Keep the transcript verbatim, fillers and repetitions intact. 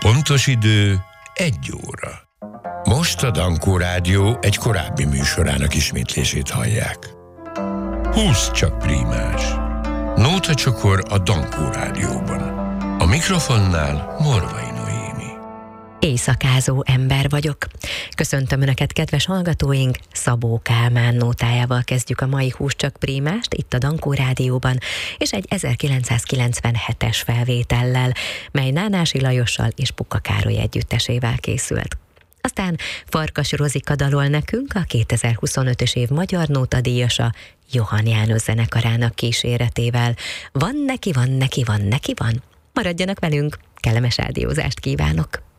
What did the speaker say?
Pontos idő egy óra. Most a Dankó Rádió egy korábbi műsorának ismétlését hallják. Húsz csak prímás. Nóta csokor a Dankó Rádióban. A mikrofonnál Morvai Noémi. Éjszakázó ember vagyok. Köszöntöm Önöket, kedves hallgatóink! Szabó Kálmán nótájával kezdjük a mai Húsz csak prímást itt a Dankó Rádióban, és egy ezerkilencszázkilencvenhetes felvétellel, mely Nánási Lajossal és Puka Károly együttesével készült. Aztán Farkas Rozika dalol nekünk, a kétezer-huszonötös év magyar nótadíjasa Johann János zenekarának kíséretével. Van neki, van neki, van neki, van. Maradjanak velünk, kellemes rádiózást kívánok!